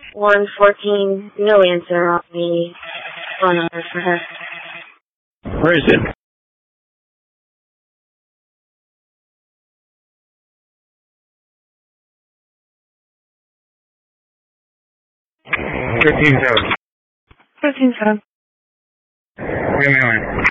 114 no answer on the phone number for her. Where is it? $13,700. $13,700. Wait a minute.